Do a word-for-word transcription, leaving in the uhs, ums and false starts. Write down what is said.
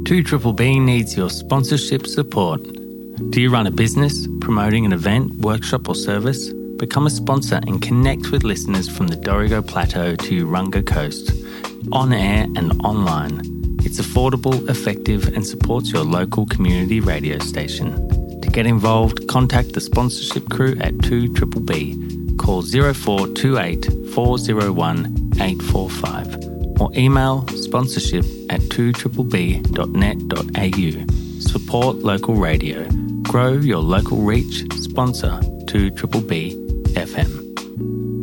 two B B needs your sponsorship support. Do you run a business, promoting an event, workshop or service? Become a sponsor and connect with listeners from the Dorrigo Plateau to Urunga Coast, on air and online. It's affordable, effective and supports your local community radio station. To get involved, contact the sponsorship crew at two B B. Call zero four two eight four zero one eight four five or email sponsorship at two b b dot net dot a u. Support local radio. Grow your local reach. Sponsor two B B F M.